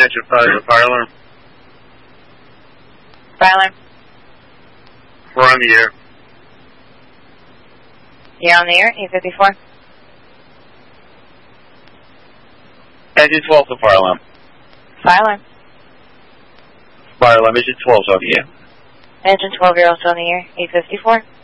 Engine 5, the fire alarm. Fire alarm. We're on the air. You're on the air, 854. Engine 12, the fire alarm. Fire alarm. Fire alarm, Engine 12 is on the air. Engine 12, you're also on the air, 854.